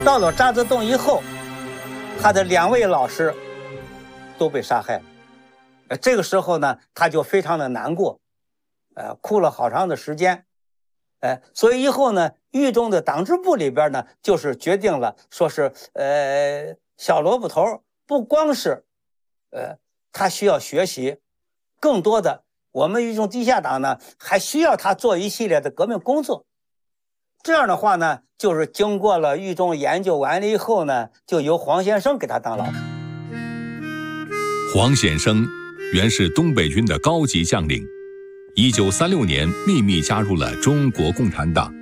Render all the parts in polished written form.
到了渣滓洞以后，他的2位老师都被杀害了。这个时候呢，他就非常的难过，哭了好长的时间。所以以后呢，狱中的党支部里边呢，就是决定了，说是小萝卜头不光是他需要学习，更多的我们狱中地下党呢，还需要他做一系列的革命工作。这样的话呢，就是经过了狱中研究完了以后呢，就由黄先生给他当老师。 黄显生原是东北军的高级将领，1936年秘密加入了中国共产党。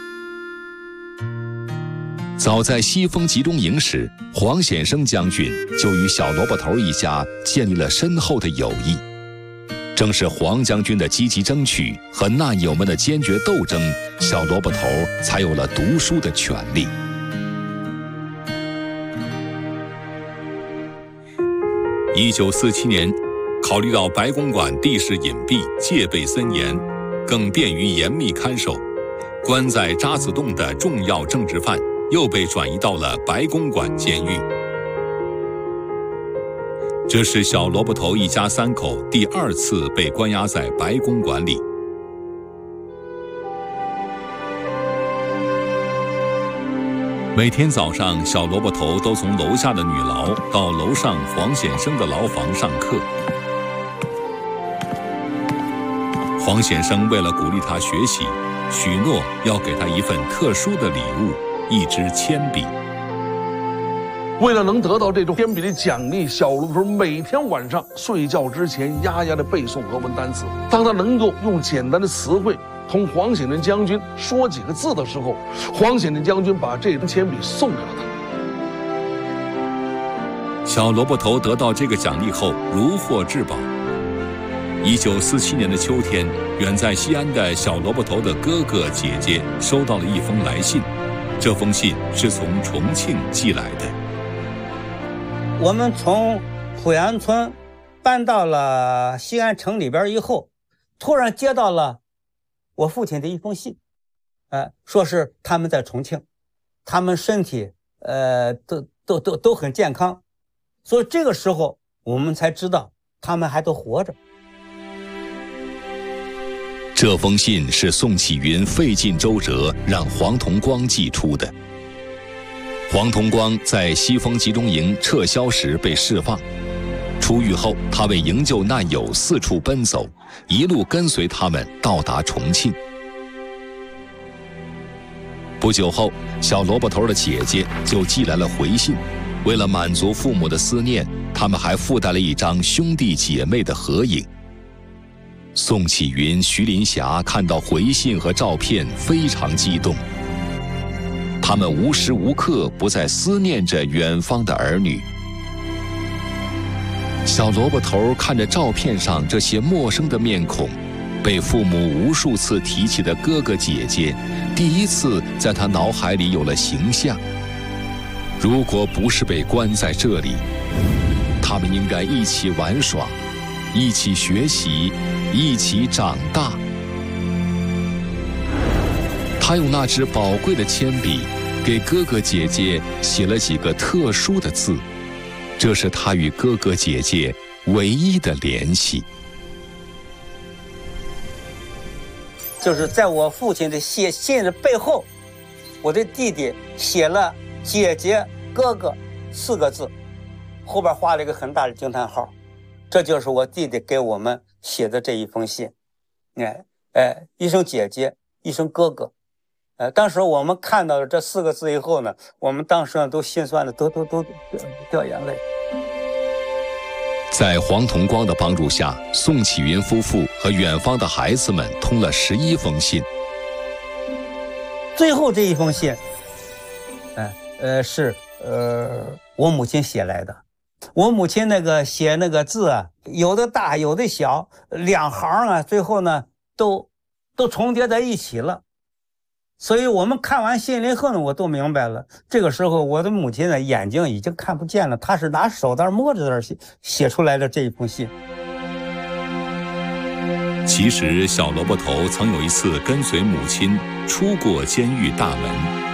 早在西风集中营时，黄显生将军就与小萝卜头一家建立了深厚的友谊。正是黄将军的积极争取和难友们的坚决斗争，小萝卜头才有了读书的权利。 1947年，考虑到白公馆地势隐蔽，戒备森严，更便于严密看守，关在渣滓洞的重要政治犯又被转移到了白公馆监狱。这是小萝卜头一家3口第2次被关押在白公馆里。每天早上，小萝卜头都从楼下的女牢到楼上黄显生的牢房上课。黄显生为了鼓励他学习，许诺要给他一份特殊的礼物——一支铅笔。 为了能得到这种铅笔的奖励，小萝卜头每天晚上睡觉之前牙牙的背诵俄文单词。当他能够用简单的词汇同黄显生将军说几个字的时候，黄显生将军把这支铅笔送给了他。 小萝卜头得到这个奖励后如获至宝。1947年的秋天，远在西安的小萝卜头的哥哥姐姐收到了一封来信，这封信是从重庆寄来的。 我们从滉阳村搬到了西安城里边以后，突然接到了我父亲的一封信，说是他们在重庆，他们身体都很健康，所以这个时候我们才知道他们还都活着。 这封信是宋启云费尽周折让黄同光寄出的。黄同光在西风集中营撤销时被释放，出狱后他为营救难友四处奔走，一路跟随他们到达重庆。不久后，小萝卜头的姐姐就寄来了回信，为了满足父母的思念，他们还附带了一张兄弟姐妹的合影。宋启云、徐林霞看到回信和照片非常激动，他们无时无刻不在思念着远方的儿女。小萝卜头看着照片上这些陌生的面孔，被父母无数次提起的哥哥姐姐，第一次在他脑海里有了形象。如果不是被关在这里，他们应该一起玩耍，一起学习，一起长大。他用那支宝贵的铅笔给哥哥姐姐写了几个特殊的字，这是他与哥哥姐姐唯一的联系。 就是在我父亲的信的背后，我的弟弟写了姐姐哥哥4个字，后边画了一个很大的惊叹号，这就是我弟弟给我们写的这一封信。一声姐姐，一声哥哥。当时我们看到了这4个字以后呢，我们当时都心酸的都掉眼泪。 在黄同光的帮助下，宋启云夫妇和远方的孩子们通了11封信。 最后这一封信，是我母亲写来的。我母亲写那个字啊，有的大有的小，2行啊，最后呢都重叠在一起了。所以我们看完信以后呢，我都明白了。这个时候我的母亲的眼睛已经看不见了，她是拿手袋摸着写出来的这一封信。 其实小萝卜头曾有一次跟随母亲出过监狱大门。